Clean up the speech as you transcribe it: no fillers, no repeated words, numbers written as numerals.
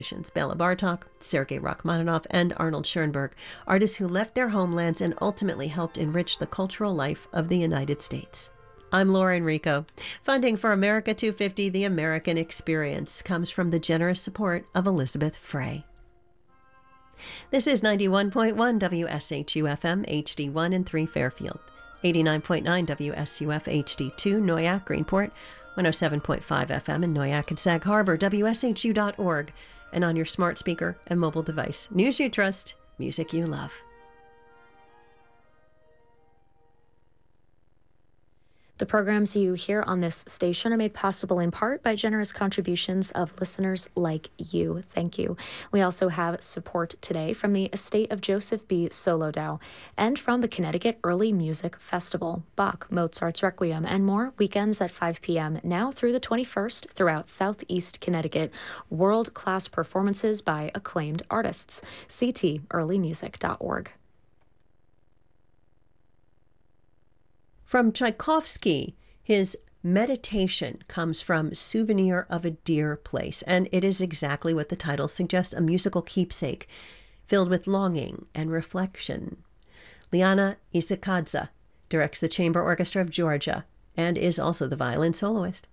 Bela Bartok, Sergei Rachmaninoff, and Arnold Schoenberg, artists who left their homelands and ultimately helped enrich the cultural life of the United States. I'm Laura Enrico. Funding for America 250, The American Experience, comes from the generous support of Elizabeth Frey. This is 91.1 WSHU-FM HD1 in 3 Fairfield, 89.9 WSUF HD2 Noyak, Greenport, 107.5 FM in Noyak and Sag Harbor, WSHU.org, and on your smart speaker and mobile device. News you trust, music you love. The programs you hear on this station are made possible in part by generous contributions of listeners like you. Thank you. We also have support today from the estate of Joseph B. Solodow and from the Connecticut Early Music Festival, Bach, Mozart's Requiem, and more weekends at 5 p.m. now through the 21st throughout Southeast Connecticut. World-class performances by acclaimed artists. ctearlymusic.org. From Tchaikovsky, his Meditation comes from Souvenir of a Dear Place, and it is exactly what the title suggests, a musical keepsake filled with longing and reflection. Liana Isakadze directs the Chamber Orchestra of Georgia and is also the violin soloist.